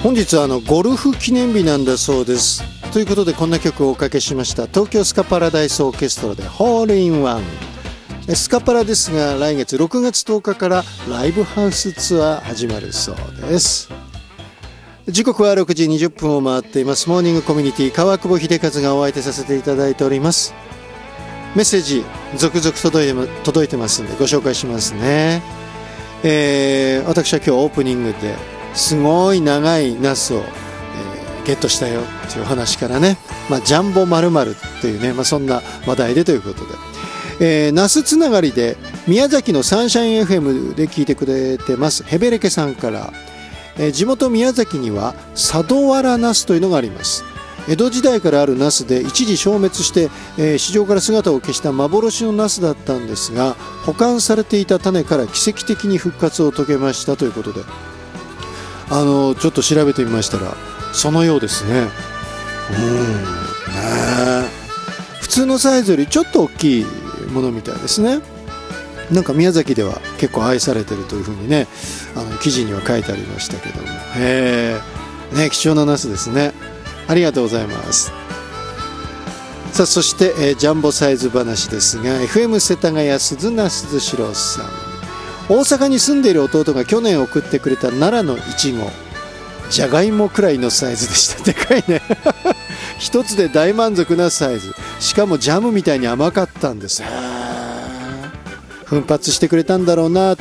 本日はゴルフ記念日なんだそうです。ということでこんな曲をおかけしました。東京スカパラダイスオーケストラでホールインワン。スカパラですが来月6月10日からライブハウスツアー始まるそうです。時刻は6時20分を回っています。モーニングコミュニティ川久保秀和がお相手させていただいております。メッセージ続々届いてますんでご紹介しますね。私は今日オープニングですごい長いナスを、ゲットしたよという話からね、ジャンボ〇〇というね、そんな話題でということで、ナスつながりで宮崎のサンシャイン FM で聞いてくれてますヘベレケさんから、地元宮崎には佐渡わらナスというのがあります。江戸時代からあるナスで一時消滅して、市場から姿を消した幻のナスだったんですが、保管されていた種から奇跡的に復活を遂げましたということで、ちょっと調べてみましたらそのようですね。普通のサイズよりちょっと大きいものみたいですね。なんか宮崎では結構愛されてるというふうにね、記事には書いてありましたけども、ね、貴重なナスですね。ありがとうございます。さあそして、ジャンボサイズ話ですが FM 世田谷鈴名鈴代さん、大阪に住んでいる弟が去年送ってくれた奈良のいちご、じゃがいもくらいのサイズでした。でかいね一つで大満足なサイズ、しかもジャムみたいに甘かったんです。奮発してくれたんだろうな